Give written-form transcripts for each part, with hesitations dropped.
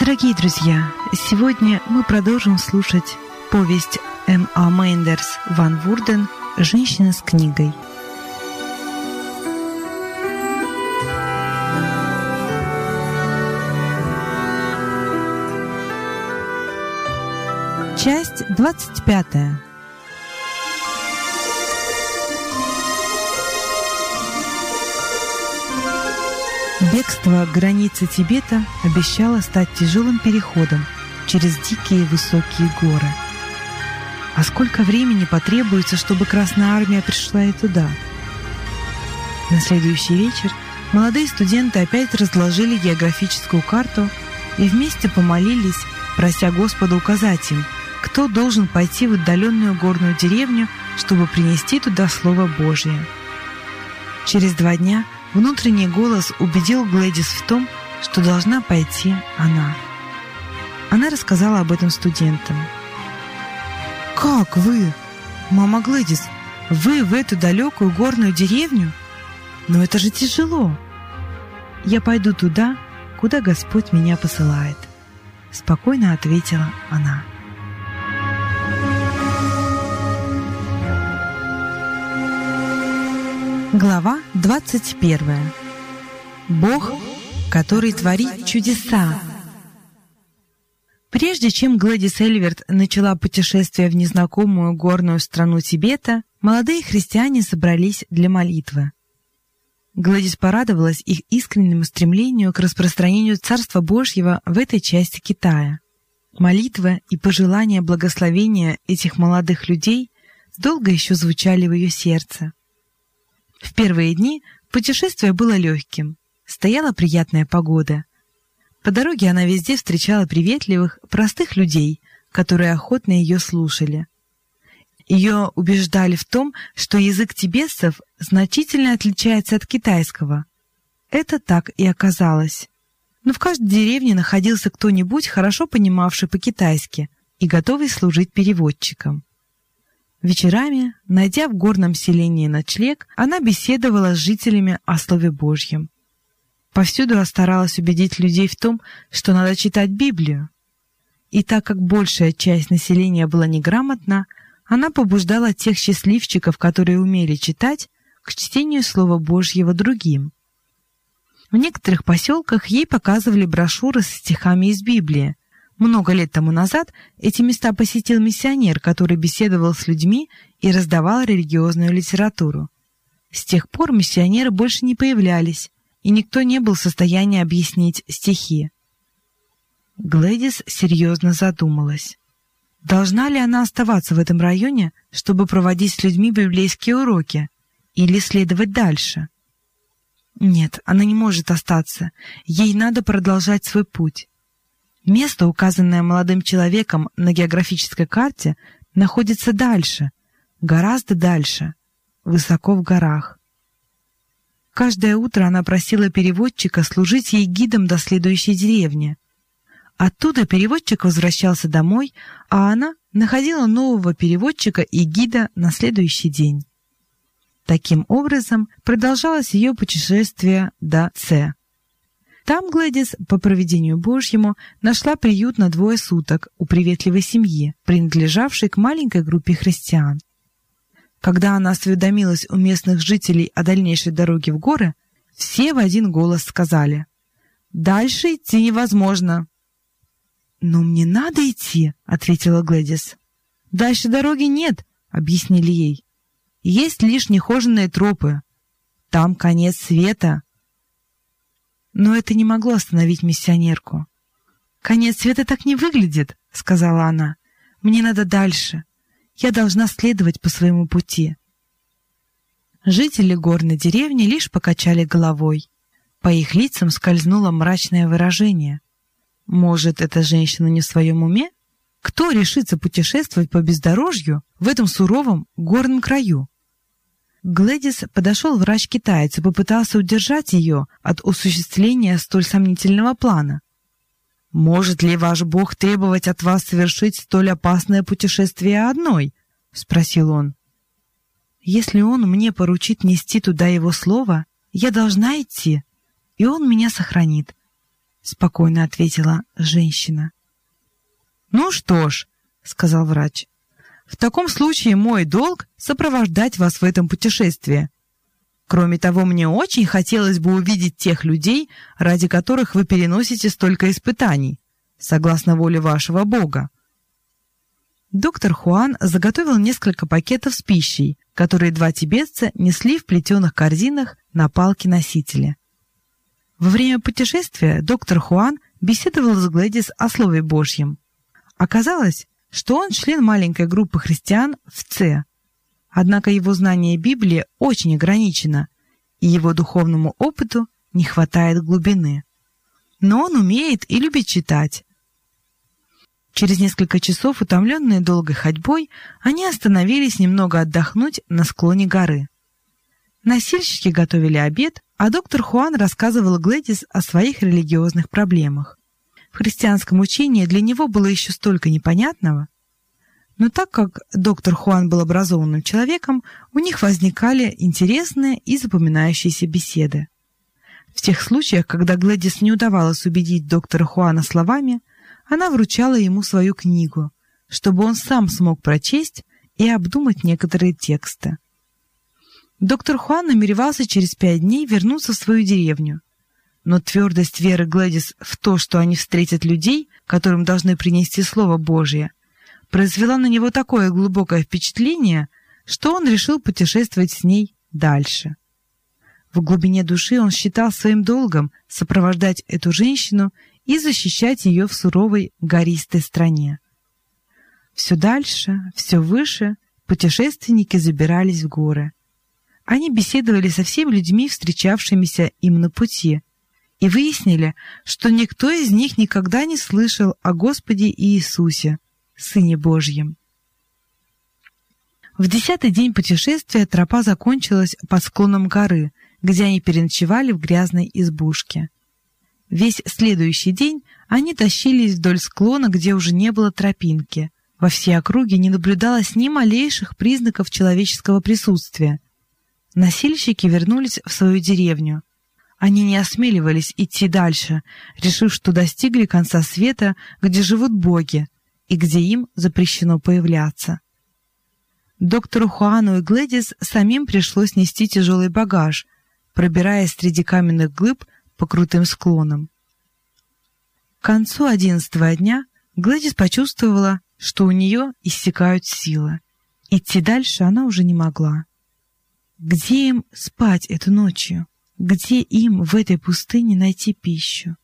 Дорогие друзья, сегодня мы продолжим слушать повесть М.А. Мейндерс Ван Вурден «Женщина с книгой». Часть 25. Бегство к границе Тибета обещало стать тяжелым переходом через дикие высокие горы. А сколько времени потребуется, чтобы Красная Армия пришла и туда? На следующий вечер молодые студенты опять разложили географическую карту и вместе помолились, прося Господа указать им, кто должен пойти в отдаленную горную деревню, чтобы принести туда Слово Божье. Через 2 дня внутренний голос убедил Глэдис в том, что должна пойти она. Она рассказала об этом студентам. «Как вы? Мама Глэдис, вы в эту далекую горную деревню? Но это же тяжело!» «Я пойду туда, куда Господь меня посылает», — спокойно ответила она. Глава 21. Бог, который творит чудеса. Прежде чем Глэдис Эльверт начала путешествие в незнакомую горную страну Тибета, молодые христиане собрались для молитвы. Глэдис порадовалась их искреннему стремлению к распространению Царства Божьего в этой части Китая. Молитва и пожелания благословения этих молодых людей долго еще звучали в ее сердце. В первые дни путешествие было легким, стояла приятная погода. По дороге она везде встречала приветливых, простых людей, которые охотно ее слушали. Ее убеждали в том, что язык тибетцев значительно отличается от китайского. Это так и оказалось. Но в каждой деревне находился кто-нибудь, хорошо понимавший по-китайски и готовый служить переводчиком. Вечерами, найдя в горном селении ночлег, она беседовала с жителями о Слове Божьем. Повсюду старалась убедить людей в том, что надо читать Библию. И так как большая часть населения была неграмотна, она побуждала тех счастливчиков, которые умели читать, к чтению Слова Божьего другим. В некоторых поселках ей показывали брошюры со стихами из Библии. Много лет тому назад эти места посетил миссионер, который беседовал с людьми и раздавал религиозную литературу. С тех пор миссионеры больше не появлялись, и никто не был в состоянии объяснить стихи. Глэдис серьезно задумалась. Должна ли она оставаться в этом районе, чтобы проводить с людьми библейские уроки, или следовать дальше? Нет, она не может остаться, ей надо продолжать свой путь. Место, указанное молодым человеком на географической карте, находится дальше, гораздо дальше, высоко в горах. Каждое утро она просила переводчика служить ей гидом до следующей деревни. Оттуда переводчик возвращался домой, а она находила нового переводчика и гида на следующий день. Таким образом продолжалось ее путешествие до Цэ. Там Глэдис, по провидению Божьему, нашла приют на 2 суток у приветливой семьи, принадлежавшей к маленькой группе христиан. Когда она осведомилась у местных жителей о дальнейшей дороге в горы, все в один голос сказали: «Дальше идти невозможно». «Но мне надо идти», — ответила Глэдис. «Дальше дороги нет», — объяснили ей. «Есть лишь нехоженные тропы. Там конец света». Но это не могло остановить миссионерку. «Конец света так не выглядит», — сказала она. «Мне надо дальше. Я должна следовать по своему пути». Жители горной деревни лишь покачали головой. По их лицам скользнуло мрачное выражение. Может, эта женщина не в своем уме? Кто решится путешествовать по бездорожью в этом суровом горном краю? К Глэдис подошел врач-китаец и попытался удержать ее от осуществления столь сомнительного плана. «Может ли ваш Бог требовать от вас совершить столь опасное путешествие одной?» — спросил он. «Если Он мне поручит нести туда Его слово, я должна идти, и Он меня сохранит», — спокойно ответила женщина. «Ну что ж», — сказал врач, — «в таком случае мой долг — сопровождать вас в этом путешествии. Кроме того, мне очень хотелось бы увидеть тех людей, ради которых вы переносите столько испытаний, согласно воле вашего Бога». Доктор Хуан заготовил несколько пакетов с пищей, которые два тибетца несли в плетеных корзинах на палке-носителе. Во время путешествия доктор Хуан беседовал с Глэдис о Слове Божьем. Оказалось, что он член маленькой группы христиан в Це. Однако его знание Библии очень ограничено, и его духовному опыту не хватает глубины. Но он умеет и любит читать. Через несколько часов, утомленные долгой ходьбой, они остановились немного отдохнуть на склоне горы. Носильщики готовили обед, а доктор Хуан рассказывал Глэдис о своих религиозных проблемах. В христианском учении для него было еще столько непонятного. Но так как доктор Хуан был образованным человеком, у них возникали интересные и запоминающиеся беседы. В тех случаях, когда Глэдис не удавалось убедить доктора Хуана словами, она вручала ему свою книгу, чтобы он сам смог прочесть и обдумать некоторые тексты. Доктор Хуан намеревался через 5 дней вернуться в свою деревню, но твердость веры Глэдис в то, что они встретят людей, которым должны принести Слово Божье, произвела на него такое глубокое впечатление, что он решил путешествовать с ней дальше. В глубине души он считал своим долгом сопровождать эту женщину и защищать ее в суровой гористой стране. Все дальше, все выше путешественники забирались в горы. Они беседовали со всеми людьми, встречавшимися им на пути, и выяснили, что никто из них никогда не слышал о Господе Иисусе, Сыне Божьем. В 10-й день путешествия тропа закончилась под склоном горы, где они переночевали в грязной избушке. Весь следующий день они тащились вдоль склона, где уже не было тропинки. Во всей округе не наблюдалось ни малейших признаков человеческого присутствия. Носильщики вернулись в свою деревню. Они не осмеливались идти дальше, решив, что достигли конца света, где живут боги, и где им запрещено появляться. Доктору Хуану и Глэдис самим пришлось нести тяжелый багаж, пробираясь среди каменных глыб по крутым склонам. К концу 11-го дня Глэдис почувствовала, что у нее иссякают силы. Идти дальше она уже не могла. Где им спать эту ночью? Где им в этой пустыне найти пищу?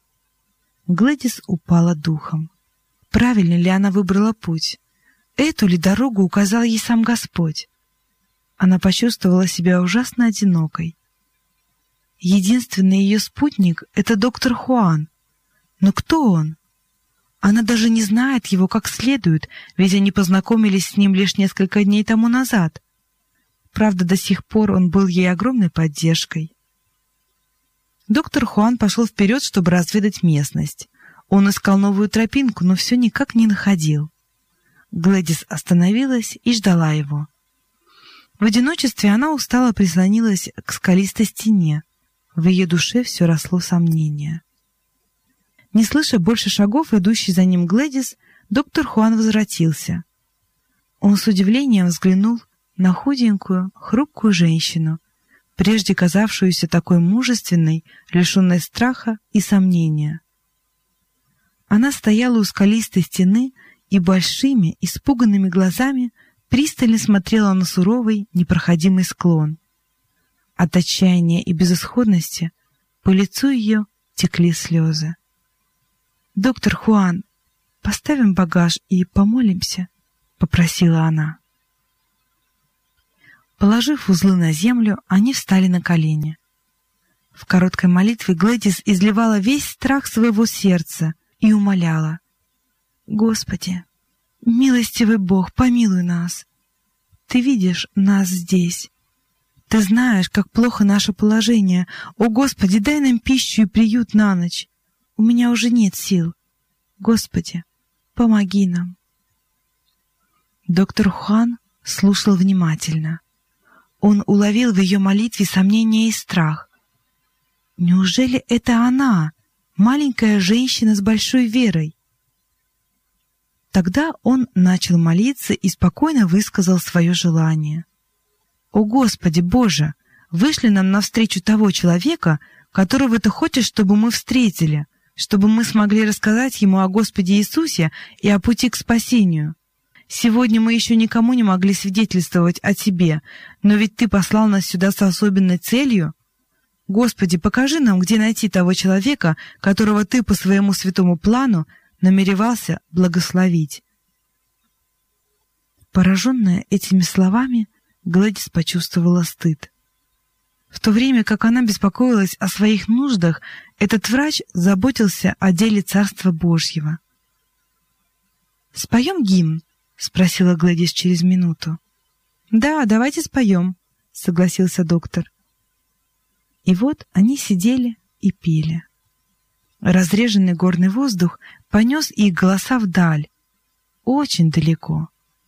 Глэдис упала духом. Правильно ли она выбрала путь? Эту ли дорогу указал ей сам Господь? Она почувствовала себя ужасно одинокой. Единственный ее спутник — это доктор Хуан. Но кто он? Она даже не знает его как следует, ведь они познакомились с ним лишь несколько дней тому назад. Правда, до сих пор он был ей огромной поддержкой. Доктор Хуан пошел вперед, чтобы разведать местность. Он искал новую тропинку, но все никак не находил. Глэдис остановилась и ждала его. В одиночестве она устало прислонилась к скалистой стене. В ее душе все росло сомнение. Не слыша больше шагов, идущей за ним Глэдис, доктор Хуан возвратился. Он с удивлением взглянул на худенькую, хрупкую женщину, прежде казавшуюся такой мужественной, лишенной страха и сомнения. Она стояла у скалистой стены и большими, испуганными глазами пристально смотрела на суровый, непроходимый склон. От отчаяния и безысходности по лицу ее текли слезы. «Доктор Хуан, поставим багаж и помолимся», — попросила она. Положив узлы на землю, они встали на колени. В короткой молитве Глэдис изливала весь страх своего сердца и умоляла: «Господи, милостивый Бог, помилуй нас. Ты видишь нас здесь. Ты знаешь, как плохо наше положение. О, Господи, дай нам пищу и приют на ночь. У меня уже нет сил. Господи, помоги нам». Доктор Хуан слушал внимательно. Он уловил в ее молитве сомнение и страх. Неужели это она, маленькая женщина с большой верой. Тогда он начал молиться и спокойно высказал свое желание. «О Господи Боже, вышли нам навстречу того человека, которого Ты хочешь, чтобы мы встретили, чтобы мы смогли рассказать ему о Господе Иисусе и о пути к спасению. Сегодня мы еще никому не могли свидетельствовать о Тебе, но ведь Ты послал нас сюда с особенной целью. Господи, покажи нам, где найти того человека, которого Ты по своему святому плану намеревался благословить». Пораженная этими словами, Глэдис почувствовала стыд. В то время как она беспокоилась о своих нуждах, этот врач заботился о деле Царства Божьего. «Споем гимн?» — спросила Глэдис через минуту. «Да, давайте споем», — согласился доктор. И вот они сидели и пели. Разреженный горный воздух понес их голоса вдаль, очень далеко.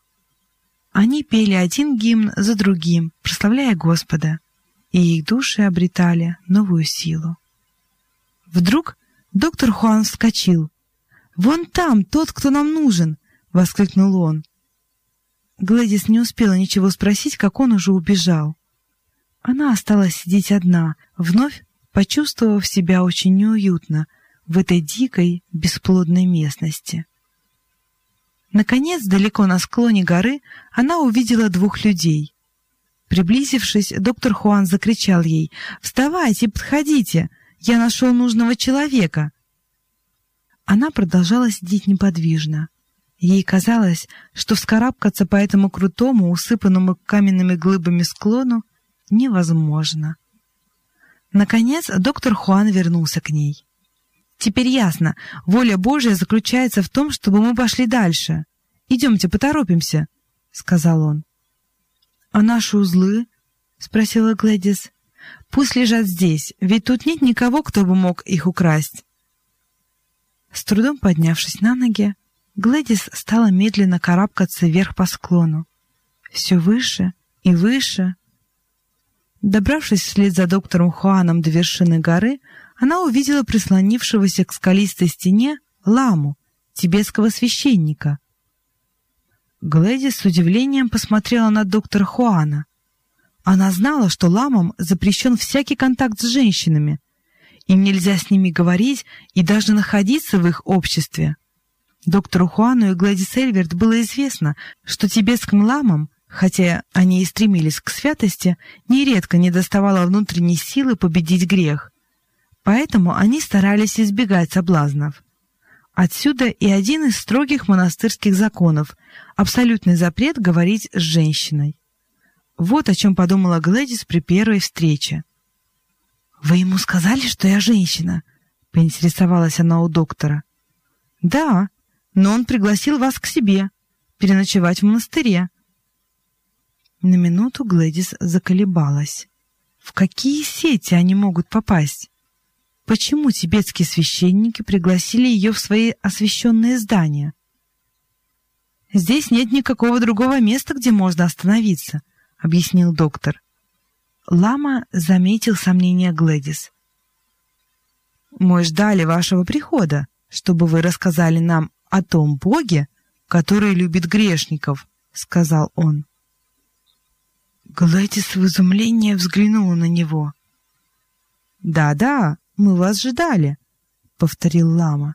Они пели один гимн за другим, прославляя Господа, и их души обретали новую силу. Вдруг доктор Хуан вскочил. «Вон там тот, кто нам нужен!» — воскликнул он. Глэдис не успела ничего спросить, как он уже убежал. Она осталась сидеть одна, вновь почувствовав себя очень неуютно в этой дикой, бесплодной местности. Наконец, далеко на склоне горы, она увидела двух людей. Приблизившись, доктор Хуан закричал ей: «Вставайте, подходите! Я нашел нужного человека!» Она продолжала сидеть неподвижно. Ей казалось, что вскарабкаться по этому крутому, усыпанному каменными глыбами склону невозможно. Наконец, доктор Хуан вернулся к ней. «Теперь ясно, воля Божья заключается в том, чтобы мы пошли дальше. Идемте, поторопимся», — сказал он. «А наши узлы?» — спросила Глэдис. «Пусть лежат здесь, ведь тут нет никого, кто бы мог их украсть». С трудом поднявшись на ноги, Глэдис стала медленно карабкаться вверх по склону. Все выше и выше. Добравшись вслед за доктором Хуаном до вершины горы, она увидела прислонившегося к скалистой стене ламу, тибетского священника. Глэдис с удивлением посмотрела на доктора Хуана. Она знала, что ламам запрещен всякий контакт с женщинами. Им нельзя с ними говорить и даже находиться в их обществе. Доктору Хуану и Глэдис Эльверт было известно, что тибетским ламам, хотя они и стремились к святости, нередко недоставало внутренней силы победить грех. Поэтому они старались избегать соблазнов. Отсюда и один из строгих монастырских законов — абсолютный запрет говорить с женщиной. Вот о чем подумала Глэдис при первой встрече. «Вы ему сказали, что я женщина?» — поинтересовалась она у доктора. «Да, но он пригласил вас к себе, переночевать в монастыре». На минуту Глэдис заколебалась. В какие сети они могут попасть? Почему тибетские священники пригласили ее в свои освященные здания? «Здесь нет никакого другого места, где можно остановиться», — объяснил доктор. Лама заметил сомнения Глэдис. «Мы ждали вашего прихода, чтобы вы рассказали нам о том Боге, который любит грешников», — сказал он. Глэдис в изумлении взглянула на него. «Да-да, мы вас ждали», — повторил лама.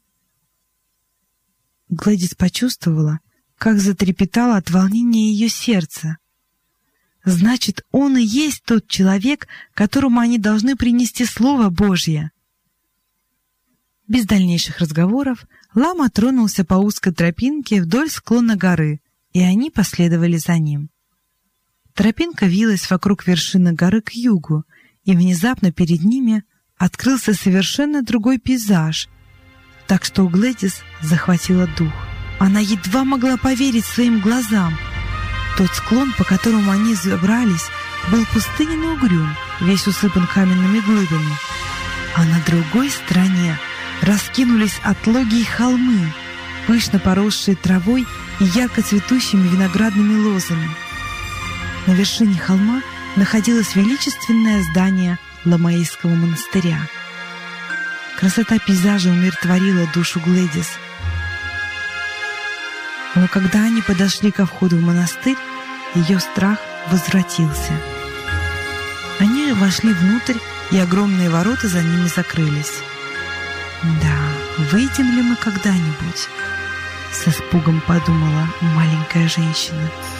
Глэдис почувствовала, как затрепетало от волнения ее сердце. Значит, он и есть тот человек, которому они должны принести Слово Божье. Без дальнейших разговоров лама тронулся по узкой тропинке вдоль склона горы, и они последовали за ним. Тропинка вилась вокруг вершины горы к югу, и внезапно перед ними открылся совершенно другой пейзаж, так что у Глэдис захватило дух. Она едва могла поверить своим глазам. Тот склон, по которому они забрались, был пустынен и угрюм, весь усыпан каменными глыбами. А на другой стороне раскинулись отлогие холмы, пышно поросшие травой и ярко цветущими виноградными лозами. На вершине холма находилось величественное здание Ламаистского монастыря. Красота пейзажа умиротворила душу Глэдис. Но когда они подошли ко входу в монастырь, ее страх возвратился. Они вошли внутрь, и огромные ворота за ними закрылись. «Да, выйдем ли мы когда-нибудь?» — с испугом подумала маленькая женщина.